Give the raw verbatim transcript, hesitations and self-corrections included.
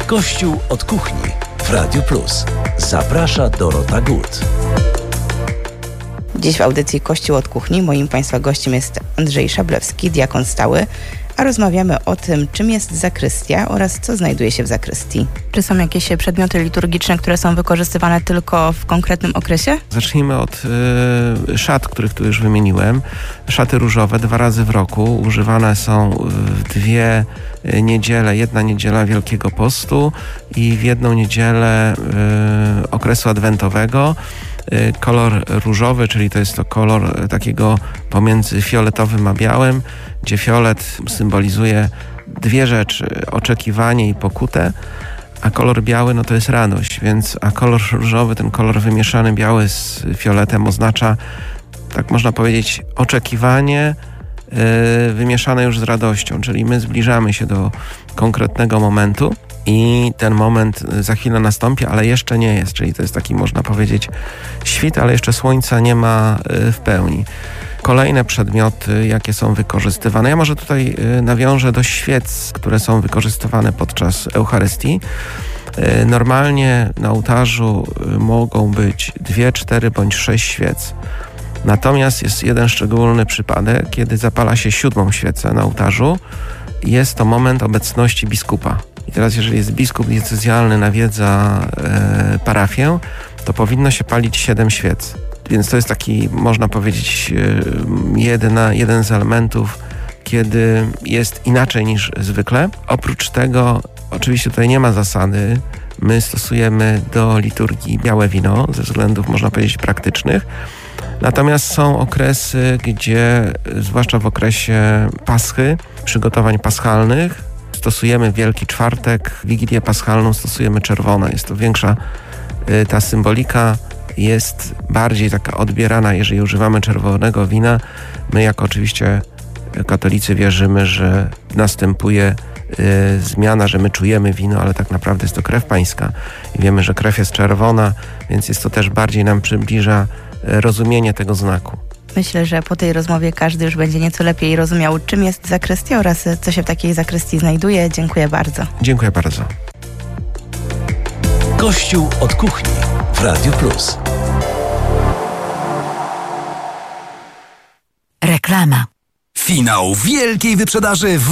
Kościół od kuchni w Radiu Plus. Zaprasza Dorota Gut. Dziś w audycji Kościół od kuchni moim Państwa gościem jest Andrzej Szablewski, diakon stały, a rozmawiamy o tym, czym jest zakrystia oraz co znajduje się w zakrystii. Czy są jakieś przedmioty liturgiczne, które są wykorzystywane tylko w konkretnym okresie? Zacznijmy od y, szat, których tu już wymieniłem. Szaty różowe dwa razy w roku używane są w dwie niedziele. Jedna niedziela Wielkiego Postu i w jedną niedzielę y, okresu adwentowego. Kolor różowy, czyli to jest to kolor takiego pomiędzy fioletowym a białym, gdzie fiolet symbolizuje dwie rzeczy, oczekiwanie i pokutę, a kolor biały no to jest radość, więc a kolor różowy, ten kolor wymieszany biały z fioletem oznacza, tak można powiedzieć, oczekiwanie yy, wymieszane już z radością, czyli my zbliżamy się do konkretnego momentu i ten moment za chwilę nastąpi, ale jeszcze nie jest, czyli to jest taki, można powiedzieć, świt, ale jeszcze słońca nie ma w pełni. Kolejne przedmioty, jakie są wykorzystywane. Ja może tutaj nawiążę do świec, które są wykorzystywane podczas Eucharystii. Normalnie na ołtarzu mogą być dwie, cztery bądź sześć świec. Natomiast jest jeden szczególny przypadek, kiedy zapala się siódmą świecę na ołtarzu. Jest to moment obecności biskupa. I teraz, jeżeli jest biskup diecezjalny, nawiedza e, parafię, to powinno się palić siedem świec. Więc to jest taki, można powiedzieć, e, jedna, jeden z elementów, kiedy jest inaczej niż zwykle. Oprócz tego, oczywiście tutaj nie ma zasady, my stosujemy do liturgii białe wino, ze względów, można powiedzieć, praktycznych. Natomiast są okresy, gdzie, zwłaszcza w okresie Paschy, przygotowań paschalnych, stosujemy Wielki Czwartek, Wigilię Paschalną stosujemy czerwone. Jest to większa, ta symbolika jest bardziej taka odbierana, jeżeli używamy czerwonego wina. My jako oczywiście katolicy wierzymy, że następuje y, zmiana, że my czujemy wino, ale tak naprawdę jest to krew pańska i wiemy, że krew jest czerwona, więc jest to też bardziej nam przybliża y, rozumienie tego znaku. Myślę, że po tej rozmowie każdy już będzie nieco lepiej rozumiał, czym jest zakrystia oraz co się w takiej zakrystii znajduje. Dziękuję bardzo. Dziękuję bardzo. Kościół od kuchni w Radiu Plus. Reklama. Finał wielkiej wyprzedaży w